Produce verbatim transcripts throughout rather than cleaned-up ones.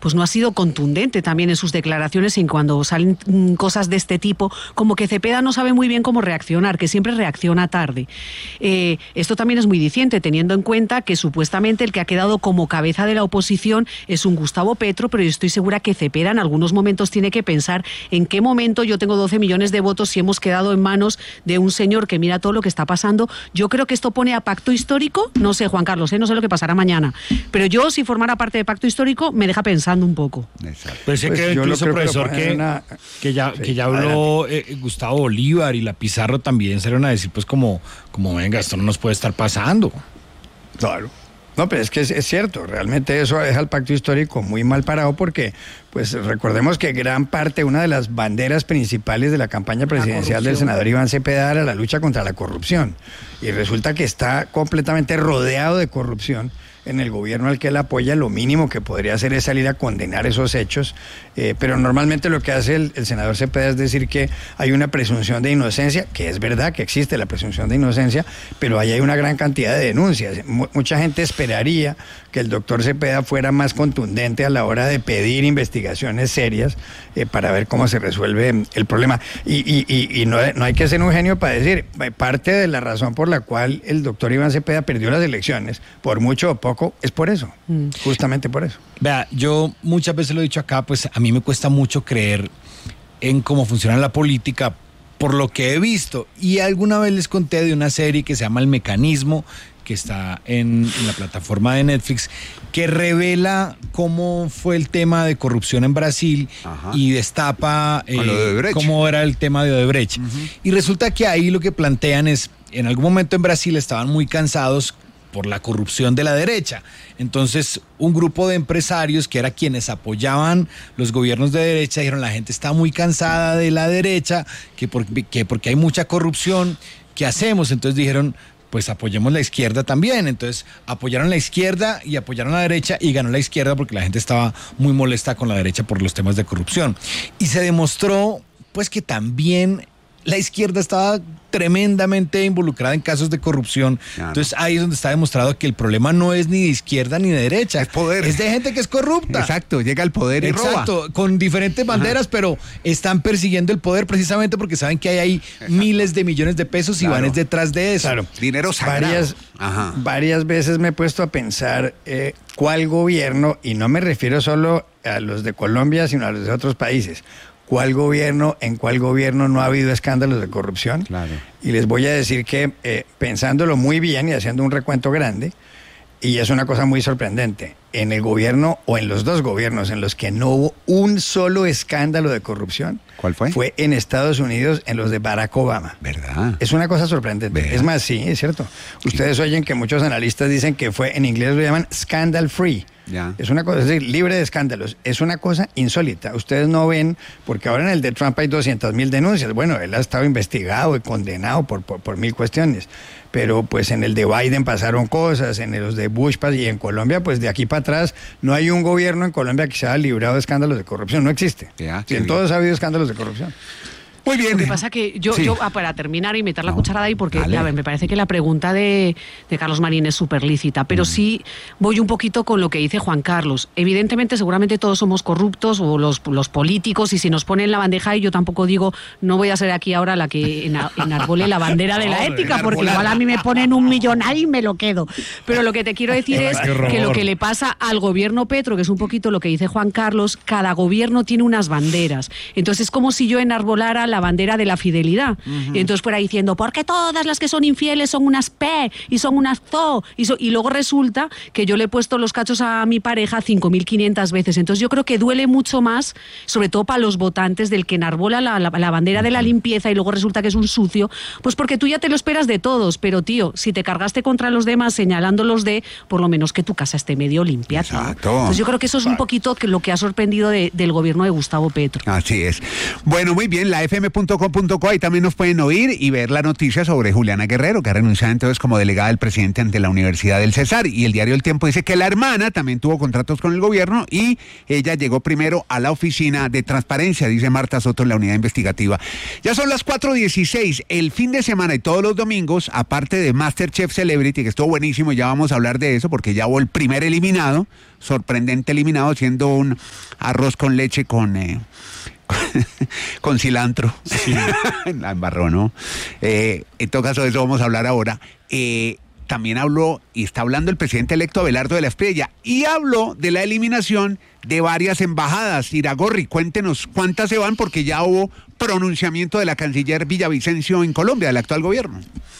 pues no ha sido contundente también en sus declaraciones, y cuando salen mm, cosas de este tipo, como que Cepeda no sabe muy bien cómo reaccionar, que siempre reacciona tarde. Eh, esto también es muy diciente, teniendo en cuenta que supuestamente el que ha quedado como cabeza de la oposición es un Gustavo Petro, pero yo estoy segura que Cepeda en algunos momentos tiene que pensar en qué momento yo tengo doce millones de votos si hemos quedado en manos de un señor que mira todo lo que está pasando. Yo creo que esto pone a pacto histórico, no sé, Juan Carlos, ¿eh? No sé lo que pasará mañana, pero yo, si formara parte de pacto histórico, me deja pensando un poco. Exacto. Pues sí, Pues que yo incluso, lo creo que profesor, lo que, una... que ya, sí, que ya habló eh, Gustavo Bolívar y la Pizarro también salieron a decir, pues como, como venga, esto no nos puede estar pasando. Claro. No, pero es que es, es cierto, realmente eso deja al pacto histórico muy mal parado porque, pues recordemos que gran parte, una de las banderas principales de la campaña presidencial del senador Iván Cepeda era la lucha contra la corrupción. Y resulta que está completamente rodeado de corrupción en el gobierno al que él apoya. Lo mínimo que podría hacer es salir a condenar esos hechos, eh, pero normalmente lo que hace el, el senador Cepeda es decir que hay una presunción de inocencia, que es verdad que existe la presunción de inocencia, pero ahí hay una gran cantidad de denuncias. M- mucha gente esperaría que el doctor Cepeda fuera más contundente a la hora de pedir investigaciones serias eh, para ver cómo se resuelve el problema. Y, y, y, y no, no hay que ser un genio para decir, parte de la razón por la cual el doctor Iván Cepeda perdió las elecciones, por mucho o poco, es por eso, mm. justamente por eso. Vea, yo muchas veces lo he dicho acá, pues a mí me cuesta mucho creer en cómo funciona la política por lo que he visto, y alguna vez les conté de una serie que se llama El Mecanismo, que está en, en la plataforma de Netflix, que revela cómo fue el tema de corrupción en Brasil. Ajá. Y destapa eh, de cómo era el tema de Odebrecht. Uh-huh. Y resulta que ahí lo que plantean es, en algún momento en Brasil estaban muy cansados por la corrupción de la derecha. Entonces, un grupo de empresarios que era quienes apoyaban los gobiernos de derecha dijeron, la gente está muy cansada de la derecha, que, por, que porque hay mucha corrupción, ¿qué hacemos? Entonces dijeron, pues apoyemos la izquierda también. Entonces apoyaron la izquierda y apoyaron la derecha, y ganó la izquierda porque la gente estaba muy molesta con la derecha por los temas de corrupción. Y se demostró pues que también la izquierda estaba tremendamente involucrada en casos de corrupción. Claro. Entonces ahí es donde está demostrado que el problema no es ni de izquierda ni de derecha. Es poder. Es de gente que es corrupta. Exacto, llega al poder y Exacto, roba. Con diferentes banderas, ajá, pero están persiguiendo el poder precisamente porque saben que hay ahí exacto, miles de millones de pesos, claro, y van detrás de eso. Claro. Dinero sagrado. Varias, ajá. varias veces me he puesto a pensar eh, cuál gobierno, y no me refiero solo a los de Colombia, sino a los de otros países, ¿cuál gobierno, en cuál gobierno no ha habido escándalos de corrupción? Claro. Y les voy a decir que, eh, pensándolo muy bien y haciendo un recuento grande, y es una cosa muy sorprendente, en el gobierno, o en los dos gobiernos en los que no hubo un solo escándalo de corrupción, ¿cuál fue? Fue en Estados Unidos, en los de Barack Obama. ¿Verdad? Es una cosa sorprendente. ¿Verdad? Es más, sí, es cierto. Ustedes oyen que muchos analistas dicen que fue, en inglés lo llaman scandal free. Ya. Es una cosa, es decir, libre de escándalos. Es una cosa insólita. Ustedes no ven, porque ahora en el de Trump hay doscientas mil denuncias. Bueno, él ha estado investigado y condenado por, por, por mil cuestiones. Pero pues en el de Biden pasaron cosas, en los de Bush y en Colombia, pues de aquí para atrás no hay un gobierno en Colombia que se haya librado de escándalos de corrupción. No existe. Ya, sí, en todos ha habido escándalos de corrupción. Muy bien. Lo que pasa que yo, sí. yo ah, para terminar y meter la no, cucharada ahí, porque dale. a ver, me parece que la pregunta de, de Carlos Marín es súper lícita, pero mm. sí voy un poquito con lo que dice Juan Carlos. Evidentemente, seguramente todos somos corruptos, o los, los políticos, y si nos ponen la bandeja, y yo tampoco digo, no voy a ser aquí ahora la que enarbole la bandera de la no, ética, porque igual a mí me ponen un millón ahí y me lo quedo. Pero lo que te quiero decir es que lo que le pasa al gobierno Petro, que es un poquito lo que dice Juan Carlos, cada gobierno tiene unas banderas. Entonces es como si yo enarbolara la bandera de la fidelidad. Uh-huh. Y entonces fuera diciendo, porque todas las que son infieles son unas P y son unas zo. Y, so, y luego resulta que yo le he puesto los cachos a mi pareja cinco mil quinientas veces. Entonces yo creo que duele mucho más, sobre todo para los votantes, del que enarbola la, la, la bandera de la limpieza y luego resulta que es un sucio, pues porque tú ya te lo esperas de todos. Pero tío, si te cargaste contra los demás señalándolos de, por lo menos que tu casa esté medio limpia. Exacto. Entonces yo creo que eso es un poquito que lo que ha sorprendido de, del gobierno de Gustavo Petro. Así es. Bueno, muy bien, la F M eme punto com punto co, ahí también nos pueden oír y ver la noticia sobre Juliana Guerrero, que ha renunciado entonces como delegada del presidente ante la Universidad del Cesar. Y el diario El Tiempo dice que la hermana también tuvo contratos con el gobierno y ella llegó primero a la oficina de transparencia, dice Marta Soto en la unidad investigativa. Ya son las cuatro dieciséis, el fin de semana y todos los domingos, aparte de MasterChef Celebrity, que estuvo buenísimo, ya vamos a hablar de eso porque ya hubo el primer eliminado, sorprendente eliminado, siendo un arroz con leche con... Eh, con cilantro. Sí. La embarró, ¿no? Eh, en todo caso, de eso vamos a hablar ahora. Eh, también habló, y está hablando el presidente electo Abelardo de la Espriella, y habló de la eliminación de varias embajadas. Iragorri, cuéntenos cuántas se van, porque ya hubo pronunciamiento de la canciller Villavicencio en Colombia, del actual gobierno.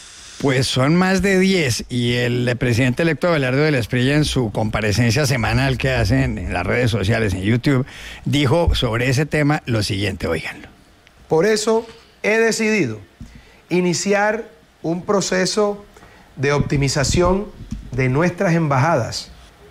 Pues son más de diez, y el presidente electo Abelardo de la Espriella, en su comparecencia semanal que hace en, en las redes sociales, en YouTube, dijo sobre ese tema lo siguiente, óiganlo. Por eso he decidido iniciar un proceso de optimización de nuestras embajadas,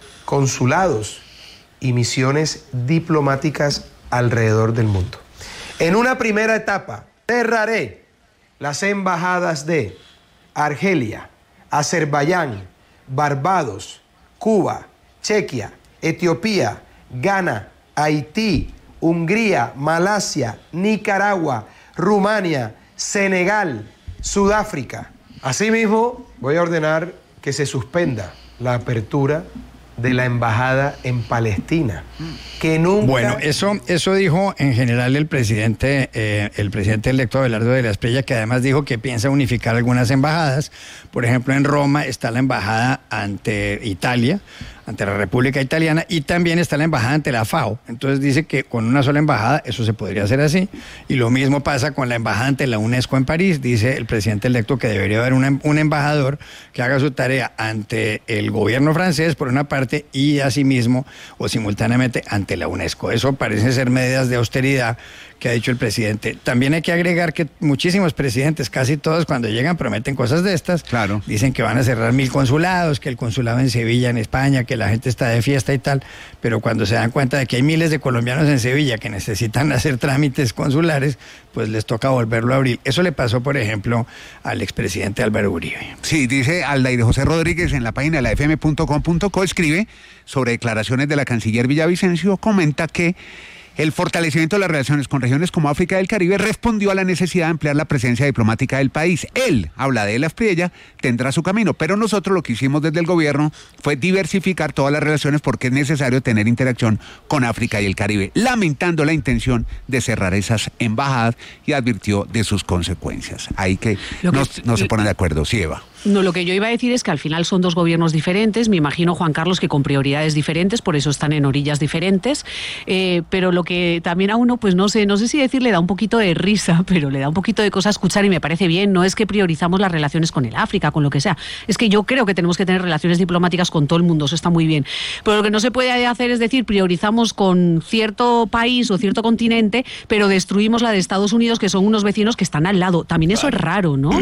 consulados y misiones diplomáticas alrededor del mundo. En una primera etapa, cerraré las embajadas de Argelia, Azerbaiyán, Barbados, Cuba, Chequia, Etiopía, Ghana, Haití, Hungría, Malasia, Nicaragua, Rumania, Senegal, Sudáfrica. Asimismo, voy a ordenar que se suspenda la apertura de la embajada en Palestina, que nunca... Bueno, eso, eso dijo en general el presidente, eh, el presidente electo Abelardo de la Espriella, que además dijo que piensa unificar algunas embajadas. Por ejemplo, en Roma está la embajada ante Italia, ante la República Italiana, y también está la embajada ante la FAO. Entonces dice que con una sola embajada eso se podría hacer así, y lo mismo pasa con la embajada ante la UNESCO en París. Dice el presidente electo que debería haber una, un embajador que haga su tarea ante el gobierno francés por una parte, y asimismo o simultáneamente ante la UNESCO. Eso parece ser medidas de austeridad que ha dicho el presidente. También hay que agregar que muchísimos presidentes, casi todos, cuando llegan prometen cosas de estas. Claro. Dicen que van a cerrar mil consulados, que el consulado en Sevilla, en España, que la gente está de fiesta y tal, pero cuando se dan cuenta de que hay miles de colombianos en Sevilla que necesitan hacer trámites consulares, pues les toca volverlo a abrir. Eso le pasó, por ejemplo, al expresidente Álvaro Uribe. Sí, dice Aldair José Rodríguez en la página de la efe eme punto com punto co, escribe sobre declaraciones de la canciller Villavicencio, comenta que el fortalecimiento de las relaciones con regiones como África y el Caribe respondió a la necesidad de ampliar la presencia diplomática del país. Él, habla de la Espriella, tendrá su camino, pero nosotros lo que hicimos desde el gobierno fue diversificar todas las relaciones porque es necesario tener interacción con África y el Caribe, lamentando la intención de cerrar esas embajadas, y advirtió de sus consecuencias. Ahí que, que no, no se ponen de acuerdo, sí, Eva. No, lo que yo iba a decir es que al final son dos gobiernos diferentes. Me imagino, Juan Carlos, que con prioridades diferentes, por eso están en orillas diferentes. Eh, pero lo que también a uno, pues no sé, no sé si decir, le da un poquito de risa, pero le da un poquito de cosa escuchar, y me parece bien. No es que priorizamos las relaciones con el África, con lo que sea. Es que yo creo que tenemos que tener relaciones diplomáticas con todo el mundo, eso está muy bien. Pero lo que no se puede hacer es decir, priorizamos con cierto país o cierto continente, pero destruimos la de Estados Unidos, que son unos vecinos que están al lado. También eso claro. Es raro, ¿no?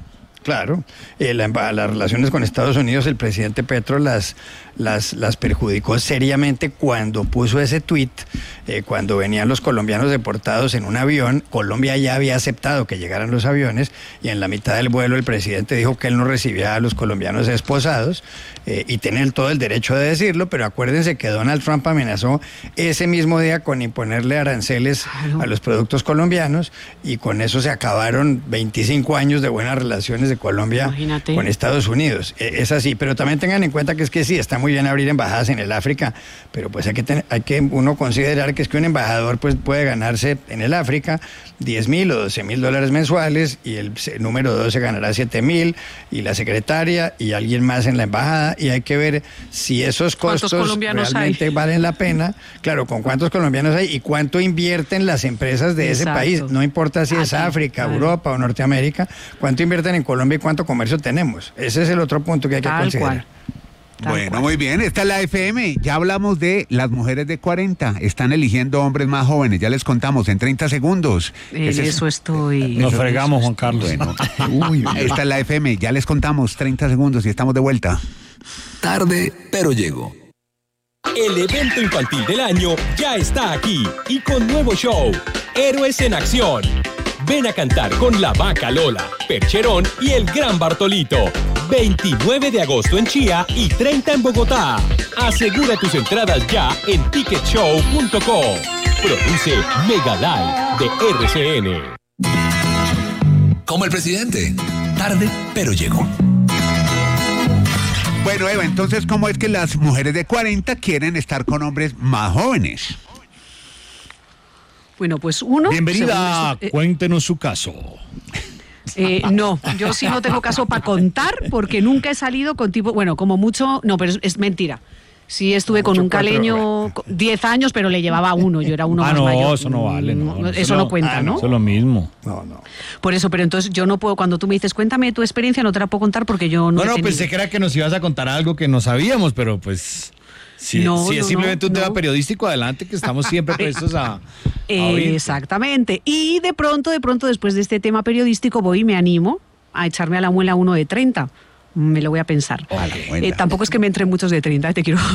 Claro, eh, la, las relaciones con Estados Unidos, el presidente Petro las, las, las perjudicó seriamente cuando puso ese tuit, eh, cuando venían los colombianos deportados en un avión. Colombia ya había aceptado que llegaran los aviones, y en la mitad del vuelo el presidente dijo que él no recibía a los colombianos esposados, eh, y tienen todo el derecho de decirlo, pero acuérdense que Donald Trump amenazó ese mismo día con imponerle aranceles claro. a los productos colombianos, y con eso se acabaron veinticinco años de buenas relaciones de Colombia Imagínate. Con Estados Unidos. Es así, pero también tengan en cuenta que es que sí, está muy bien abrir embajadas en el África, pero pues hay que, tener, hay que uno considerar que es que un embajador pues puede ganarse en el África diez mil o doce mil dólares mensuales, y el número dos se ganará siete mil, y la secretaria y alguien más en la embajada, y hay que ver si esos costos realmente hay? valen la pena. Claro, con cuántos colombianos hay y cuánto invierten las empresas de Exacto. ese país, no importa si Aquí, es África, vale. Europa o Norteamérica, cuánto invierten en Colombia y cuánto comercio tenemos. Ese es el otro punto que hay que Tal considerar. Cual. Tal bueno, cual. Muy bien, esta es la efe eme. Ya hablamos de las mujeres de cuarenta. Están eligiendo hombres más jóvenes. Ya les contamos en treinta segundos. En eso es, estoy. Nos fregamos, Juan Carlos. Bueno, uy, esta es la efe eme. Ya les contamos treinta segundos y estamos de vuelta. Tarde, pero llego. El evento infantil del año ya está aquí y con nuevo show, Héroes en Acción. Ven a cantar con La Vaca Lola, Percherón y el Gran Bartolito. veintinueve de agosto en Chía y treinta en Bogotá. Asegura tus entradas ya en ticket show punto com. Produce Mega Live de R C N. Como el presidente. Tarde, pero llegó. Bueno, Eva, entonces, ¿cómo es que las mujeres de cuarenta quieren estar con hombres más jóvenes? Bueno, pues uno... Bienvenida, esto, eh, cuéntenos su caso. Eh, no, yo sí no tengo caso para contar porque nunca he salido con tipo, bueno, como mucho, no, pero es, es mentira. Sí estuve con Mucho un caleño diez años, pero le llevaba uno, yo era uno Ah, más no, mayor. eso no vale, no, no, eso eso no no- cuenta, ah, ¿no? Eso es lo mismo. No, no. Por eso, pero entonces yo no puedo, cuando tú me dices, cuéntame tu experiencia, no te la puedo contar porque yo no No, he no, tenido. pensé que era que nos ibas a contar algo que no sabíamos, pero pues... Si, No, si es no, simplemente no, un tema no. periodístico, adelante, que estamos siempre prestos a, a oír. Exactamente. Y de pronto, de pronto, después de este tema periodístico, voy y me animo a echarme a la muela uno de treinta. Me lo voy a pensar. Eh, tampoco es que me entren muchos de treinta, te quiero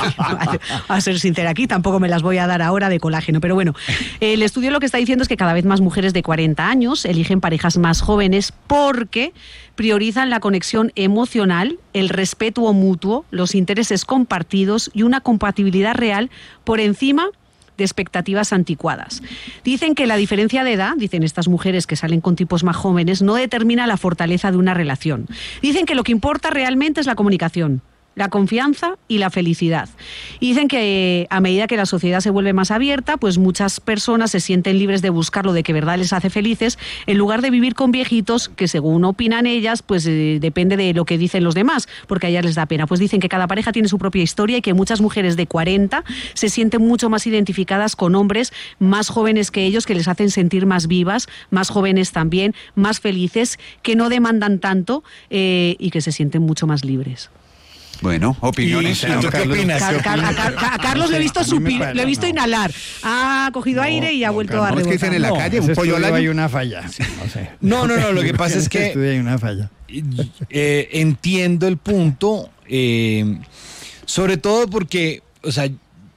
a ser sincera aquí, tampoco me las voy a dar ahora de colágeno. Pero bueno, el estudio lo que está diciendo es que cada vez más mujeres de cuarenta años eligen parejas más jóvenes porque priorizan la conexión emocional, el respeto mutuo, los intereses compartidos y una compatibilidad real por encima de expectativas anticuadas. Dicen que la diferencia de edad, dicen estas mujeres que salen con tipos más jóvenes, no determina la fortaleza de una relación. Dicen que lo que importa realmente es la comunicación, la confianza y la felicidad. Y dicen que eh, a medida que la sociedad se vuelve más abierta, pues muchas personas se sienten libres de buscar lo de que verdad les hace felices, en lugar de vivir con viejitos que, según opinan ellas, pues eh, depende de lo que dicen los demás, porque a ellas les da pena. Pues dicen que cada pareja tiene su propia historia y que muchas mujeres de cuarenta se sienten mucho más identificadas con hombres más jóvenes que ellos, que les hacen sentir más vivas, más jóvenes también, más felices, que no demandan tanto eh, y que se sienten mucho más libres. Bueno, opiniones. Y- ¿tú qué opinas? Car- Car- a, Car- a Carlos le he visto A mí me supir, parece- lo he visto no. inhalar, ha cogido aire y ha no, vuelto a Carlos, ¿Cómo es que rebotar. dicen en la No, calle? Ese ¿Un pollo al estudio año? hay una falla. No, sé. No, no, no, lo que pasa es En ese que- estudio hay una falla. Eh, entiendo el punto, eh, sobre todo porque, o sea,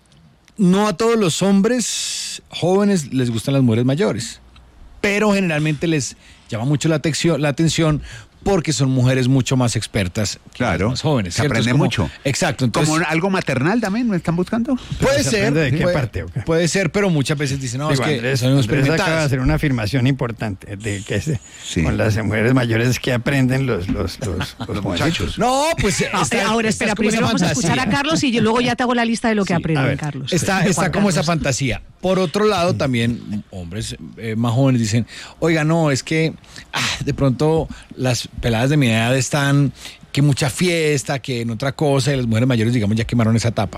no a todos los hombres jóvenes les gustan las mujeres mayores, pero generalmente les llama mucho la atención, la atención porque son mujeres mucho más expertas que Claro, las más jóvenes. se ¿cierto? aprende Es como- mucho. Exacto. Entonces, ¿Como algo maternal también me están buscando? puede ¿se ser, aprende de qué puede, parte, o qué? puede ser, pero muchas veces dicen, no, Digo, es que Andrés, son Andrés acaba de experimentadas. hacer una afirmación importante de que se- Sí. con las mujeres mayores que aprenden los, los, los, los muchachos. No, pues Ah, está- eh, Ahora está espera, como esa primero vamos a escuchar a fantasía. Carlos y yo- luego ya te hago la lista de lo que Sí, a aprenden, ver, Carlos. Está, está Juan como esa Carlos. fantasía. Por otro lado, también hombres eh, más jóvenes dicen, oiga, no, es que ah, de pronto las peladas de mi edad están, que mucha fiesta, que en otra cosa, y las mujeres mayores, digamos, ya quemaron esa etapa.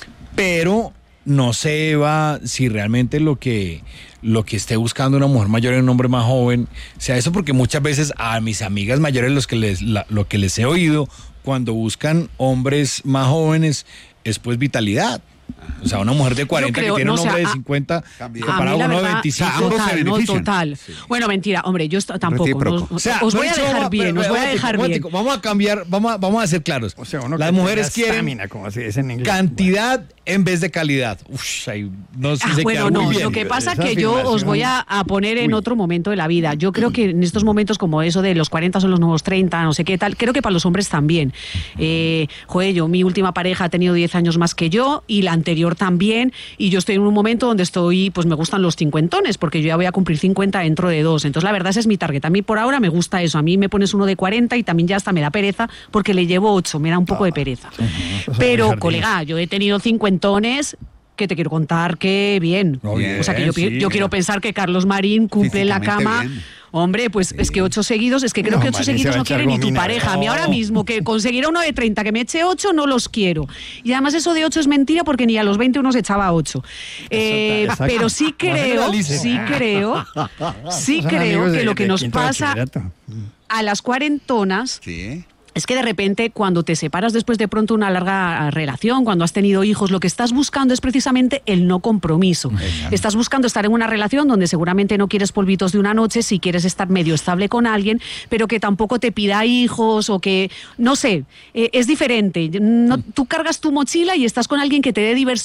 Pero no sé, Eva, si realmente lo que, lo que esté buscando una mujer mayor en un hombre más joven sea eso, porque muchas veces a mis amigas mayores los que les, la- lo que les he oído cuando buscan hombres más jóvenes es pues vitalidad. O sea, una mujer de cuarenta creo, que tiene no, un o sea, hombre de a- cincuenta A mí, comparado la con uno de verdad, veinticinco. ambos se total, no, benefician. total. Bueno, mentira, hombre, yo est- tampoco. Recíproco. no, O sea, os voy a Mauricio, dejar vamos- bien, os pero, voy a momentico, dejar bien. momentico, Vamos a cambiar, vamos a, vamos a ser claros. O sea, uno Las que mujeres tenga quieren estamina, como se dice en inglés. cantidad en vez de calidad. Uf, ahí no sé Ah, si se bueno, queda no, muy bien. lo que pasa Esa que yo os afirmación- voy a, a poner en Uy. otro momento de la vida. Yo creo que en estos momentos como eso de los cuarenta son los nuevos treinta, no sé qué tal, creo que para los hombres también. Eh, joder, yo, mi última pareja ha tenido diez años más que yo y la anterior también, y yo estoy en un momento donde estoy, pues me gustan los cincuentones, porque yo ya voy a cumplir cincuenta dentro de dos. Entonces la verdad ese es mi target. A mí por ahora me gusta eso. A mí me pones uno de cuarenta y también ya hasta me da pereza porque le llevo ocho, me da un poco de pereza. Pero, jardines. colega, yo he tenido cincuentones que te quiero contar que bien. No, bien, o sea que yo, pi- sí. yo quiero pensar que Carlos Marín cumple en la Físicamente cama. bien. Hombre, pues es que ocho seguidos, es que creo No, que ocho Marín se seguidos va a no echar quiere ni tu gomina. pareja. A mí No. ahora mismo que conseguir uno de treinta que me eche ocho no los quiero. Y además eso de ocho es mentira porque ni a los veinte uno se echaba ocho. Eh, exacto. pero sí creo, generalices. sí creo, sí Son creo amigos que de- lo que de nos quinto pasa bachillerato. a las cuarentonas Sí. es que de repente cuando te separas después de pronto una larga relación, cuando has tenido hijos, lo que estás buscando es precisamente el no compromiso. Estás buscando estar en una relación donde seguramente no quieres polvitos de una noche, si quieres estar medio estable con alguien, pero que tampoco te pida hijos o que, no sé, eh, es diferente. No, tú cargas tu mochila y estás con alguien que te dé diversión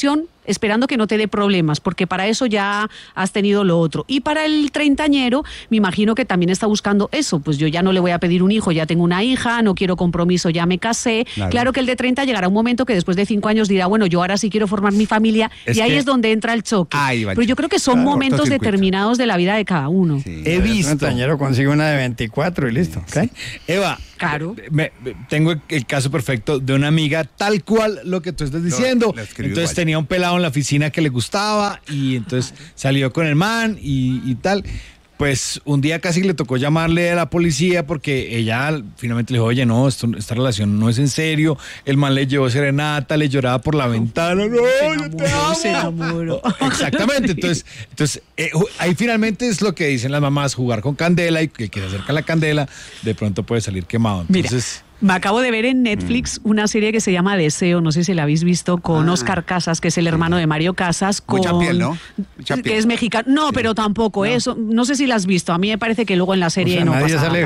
esperando que no te dé problemas, porque para eso ya has tenido lo otro. Y para el treintañero, me imagino que también está buscando eso, pues yo ya no le voy a pedir un hijo, ya tengo una hija, no quiero compromiso, ya me casé. Claro, claro que el de treinta llegará un momento que después de cinco años dirá, bueno, yo ahora sí quiero formar mi familia, es y ahí es donde entra el choque. Pero yo creo que son claro, momentos determinados de la vida de cada uno. Sí, he visto. El treintañero consigue una de veinticuatro y listo. Sí. ¿Okay? Eva, claro. Me, me, tengo el caso perfecto de una amiga, tal cual lo que tú estás diciendo. Lo, entonces igual. Tenía un pelado en la oficina que le gustaba y entonces salió con el man y, y tal. Pues un día casi le tocó llamarle a la policía porque ella finalmente le dijo, oye, no, esto, esta relación no es en serio. El man le llevó serenata, le lloraba por la ventana. No, yo te amo. Se enamoró. Exactamente. Entonces, entonces eh, ahí finalmente es lo que dicen las mamás, jugar con candela, y el que se acerca a la candela de pronto puede salir quemado. Entonces... Mira. Me acabo de ver en Netflix una serie que se llama Deseo, no sé si la habéis visto, con ah, Oscar Casas, que es el hermano de Mario Casas. Con, Mucha piel, ¿no? Mucha piel. Que es mexicano. No, sí. Pero tampoco no. Eso. No sé si la has visto. A mí me parece que luego en la serie o sea, no pasa nada.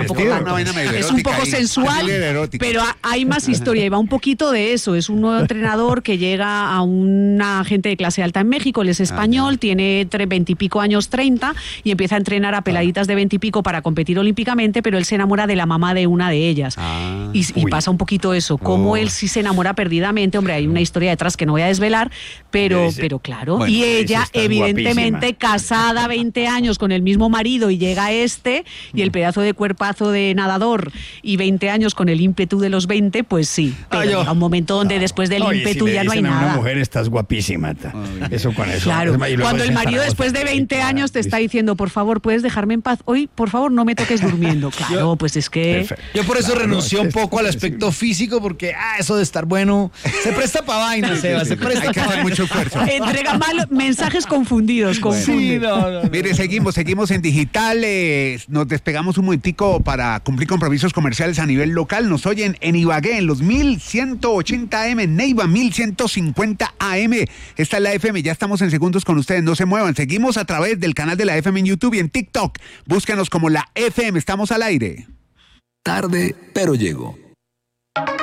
Es un poco sensual, pero hay más historia y va un poquito de eso. Es un nuevo entrenador que llega a una gente de clase alta en México, él es español, ah, tiene veintipico años, treinta, y empieza a entrenar a peladitas de veintipico para competir olímpicamente, pero él se enamora de la mamá de una de ellas. Ah. Y Y, y pasa un poquito eso, como oh. él sí se enamora perdidamente. Hombre, hay una historia detrás que no voy a desvelar, pero, sí, sí. pero claro. Bueno, y ella, evidentemente, guapísima. Casada veinte años con el mismo marido, y llega este, y el pedazo de cuerpazo de nadador, y veinte años con el ímpetu de los veinte, pues sí. Pero llega un momento donde no. después del no, ímpetu si ya no hay nada. Una mujer, estás guapísima. Ta. Oh, eso con eso. Claro, cuando el marido después de veinte años te está diciendo, por favor, puedes dejarme en paz. Hoy, por favor, no me toques durmiendo. Claro, pues es que... Perfecto. Yo por eso claro, renuncié un poco al aspecto físico, porque ah, eso de estar bueno se presta para vainas, Seba, se presta para hacer mucho esfuerzo. Entrega mal mensajes confundidos. Confunde. Sí, no, no, no. Mire, seguimos, seguimos en digital. Eh, nos despegamos un momentico para cumplir compromisos comerciales a nivel local. Nos oyen en Ibagué, en los mil ciento ochenta A M, en Neiva, mil ciento cincuenta A M. Esta es la F M, ya estamos en segundos con ustedes, no se muevan. Seguimos a través del canal de la F M en YouTube y en TikTok. Búscanos como la F M, estamos al aire. Tarde, pero llego.